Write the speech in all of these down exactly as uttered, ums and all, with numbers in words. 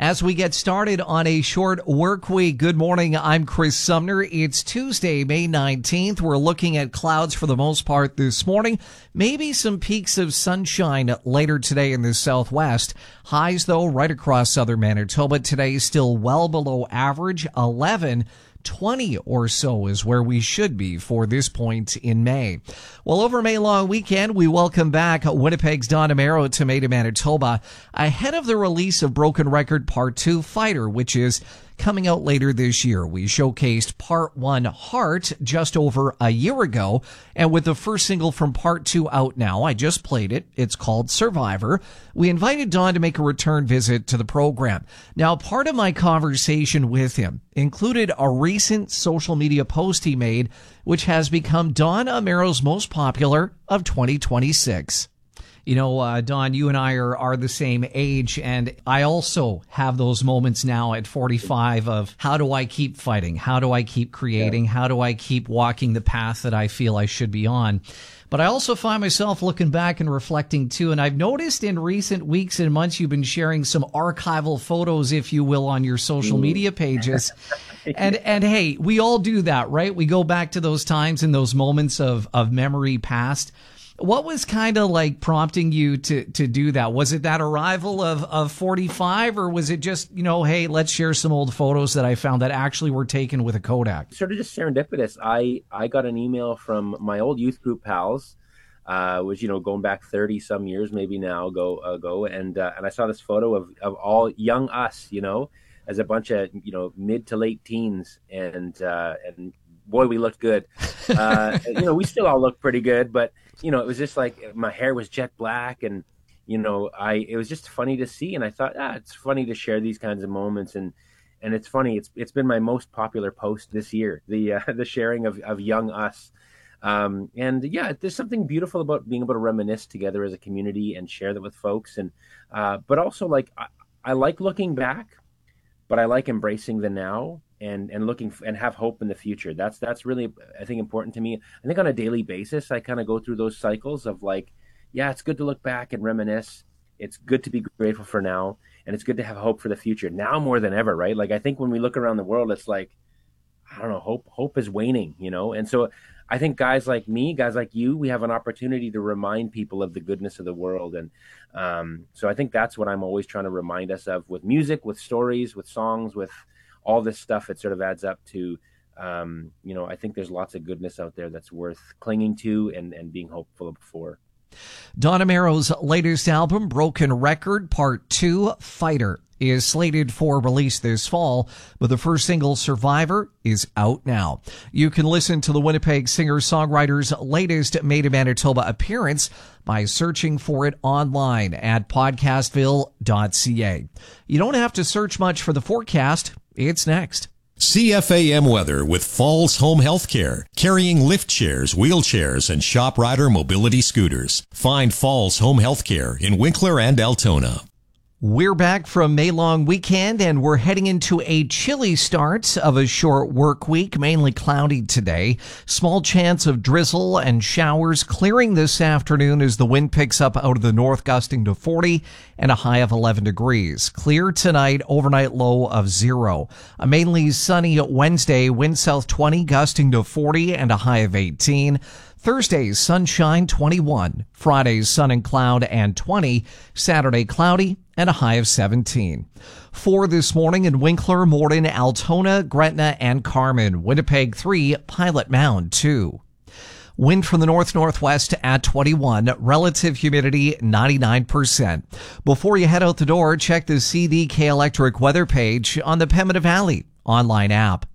As we get started on a short work week, good morning. I'm Chris Sumner. It's Tuesday, May nineteenth. We're looking at clouds for the most part this morning. Maybe some peaks of sunshine later today in the southwest. Highs, though, right across southern Manitoba today, still well below average, eleven. twenty or so is where we should be for this point in May. Well, over May long weekend, we welcome back Winnipeg's Don Amero to Made in Manitoba ahead of the release of Broken Record Part two Fighter, which is coming out later this year. We showcased Part one Heart just over a year ago, and with the first single from Part two out now, I just played it. It's called Survivor. We invited Don to make a return visit to the program. Now, part of my conversation with him included a recent social media post he made, which has become Don Amero's most popular of twenty twenty-six. You know, uh, Don, you and I are, are the same age, and I also have those moments now at forty-five of how do I keep fighting? How do I keep creating? How do I keep walking the path that I feel I should be on? But I also find myself looking back and reflecting, too, and I've noticed in recent weeks and months you've been sharing some archival photos, if you will, on your social media pages. And, and hey, we all do that, right? We go back to those times and those moments of, of memory past. What was kind of like prompting you to, to do that? Was it that arrival of, of forty-five, or was it just, you know, hey, let's share some old photos that I found that actually were taken with a Kodak? Sort of just serendipitous. I, I got an email from my old youth group pals, uh, which, you know, going back thirty some years, maybe now ago, ago. And, uh, and I saw this photo of, of all young us, you know, as a bunch of, you know, mid to late teens. And, uh, and boy, we looked good. Uh, you know, we still all look pretty good, but, you know, it was just like my hair was jet black, and, you know, I, it was just funny to see. And I thought, ah, it's funny to share these kinds of moments. And, and it's funny. It's, it's been my most popular post this year, the, uh, the sharing of, of young us. Um, and yeah, there's something beautiful about being able to reminisce together as a community and share that with folks. And, uh, but also like, I, I like looking back, but I like embracing the now. And, and looking f- and have hope in the future. That's that's really, I think, important to me. I think on a daily basis, I kind of go through those cycles of like, yeah, it's good to look back and reminisce. It's good to be grateful for now. And it's good to have hope for the future now more than ever, right? Like, I think when we look around the world, it's like, I don't know, hope hope is waning, you know? And so I think guys like me, guys like you, we have an opportunity to remind people of the goodness of the world. And um, so I think that's what I'm always trying to remind us of with music, with stories, with songs, with all this stuff. It sort of adds up to, um, you know, I think there's lots of goodness out there that's worth clinging to and, and being hopeful for. Don Amero's latest album, Broken Record Part two Fighter, is slated for release this fall, but the first single, Survivor, is out now. You can listen to the Winnipeg singer-songwriter's latest Made in Manitoba appearance by searching for it online at podcastville dot c a. You don't have to search much for the forecast. It's next. C F A M weather with Falls Home Healthcare, carrying lift chairs, wheelchairs, and Shop Rider mobility scooters. Find Falls Home Healthcare in Winkler and Altona. We're back from May long weekend, and we're heading into a chilly start of a short work week, mainly cloudy today. Small chance of drizzle and showers clearing this afternoon as the wind picks up out of the north, gusting to forty and a high of eleven degrees. Clear tonight, overnight low of zero. A mainly sunny Wednesday, wind south twenty, gusting to forty and a high of eighteen. Thursday's sunshine, twenty-one. Friday's sun and cloud and twenty. Saturday cloudy and a high of seventeen. Four this morning in Winkler, Morden, Altona, Gretna, and Carman. Winnipeg three, Pilot Mound two. Wind from the north-northwest at twenty-one. Relative humidity ninety-nine percent. Before you head out the door, check the C D K Electric weather page on the Pembina Valley online app.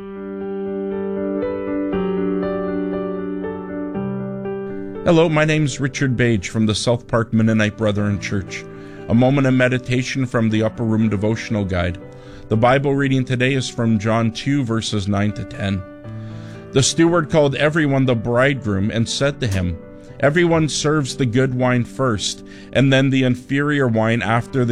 Hello, my name's Richard Bage from the South Park Mennonite Brethren Church. A moment of meditation from the Upper Room Devotional Guide. The Bible reading today is from John two, verses nine to ten. The steward called everyone the bridegroom and said to him, "Everyone serves the good wine first, and then the inferior wine after the